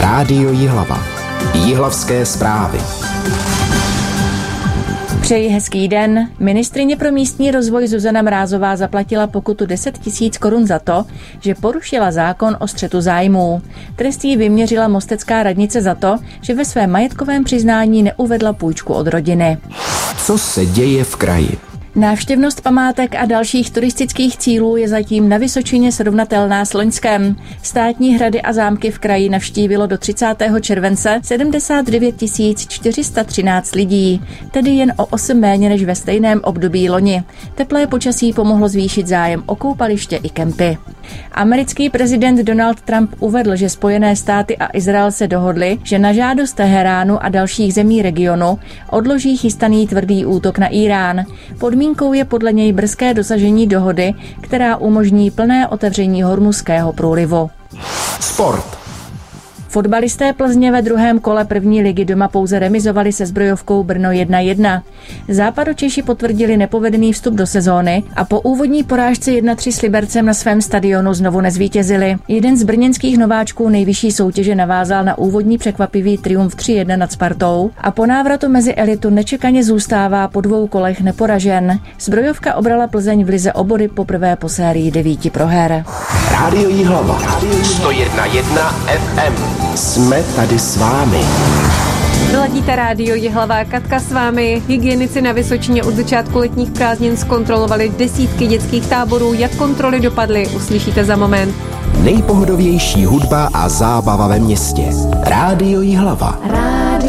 Rádio Jihlava. Jihlavské zprávy. Přeji hezký den. Ministryně pro místní rozvoj Zuzana Mrázová zaplatila pokutu 10 000 korun za to, že porušila zákon o střetu zájmů. Trest jí vyměřila mostecká radnice za to, že ve svém majetkovém přiznání neuvedla půjčku od rodiny. Co se děje v kraji? Návštěvnost památek a dalších turistických cílů je zatím na Vysočině srovnatelná s loňskem. Státní hrady a zámky v kraji navštívilo do 30. července 79 413 lidí, tedy jen o 8 méně než ve stejném období loni. Teplé počasí pomohlo zvýšit zájem o koupaliště i kempy. Americký prezident Donald Trump uvedl, že Spojené státy a Izrael se dohodli, že na žádost Teheránu a dalších zemí regionu odloží chystaný tvrdý útok na Írán. Podmínkou je podle něj brzké dosažení dohody, která umožní plné otevření Hormuzského průlivu. Sport. Fotbalisté Plzně ve druhém kole první ligy doma pouze remizovali se Zbrojovkou Brno 1-1. Západočeši potvrdili nepovedený vstup do sezóny a po úvodní porážce 1-3 s Libercem na svém stadionu znovu nezvítězili. Jeden z brněnských nováčků nejvyšší soutěže navázal na úvodní překvapivý triumf 3-1 nad Spartou a po návratu mezi elitu nečekaně zůstává po 2 kolech neporažen. Zbrojovka obrala Plzeň v lize o body poprvé po sérii 9 proher. Rádio Jihlava. 101,1 FM. Jsme tady s vámi. Vyladíte Rádio Jihlava, Katka s vámi. Hygienici na Vysočině od začátku letních prázdnin zkontrolovali desítky dětských táborů. Jak kontroly dopadly, uslyšíte za moment. Nejpohodovější hudba a zábava ve městě. Rádio Jihlava.